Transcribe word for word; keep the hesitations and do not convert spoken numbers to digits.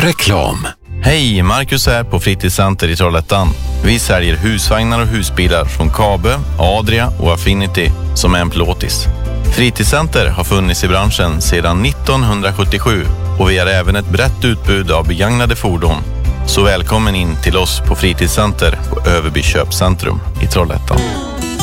Reklam. Hej, Marcus här på Fritidscenter i Trollhättan. Vi säljer husvagnar och husbilar från Kabe, Adria och Affinity som är en plåtis. Fritidscenter har funnits i branschen sedan nittonhundrasjuttiosju och vi har även ett brett utbud av begagnade fordon. Så välkommen in till oss på Fritidscenter på Överby köpcentrum i Trollhättan.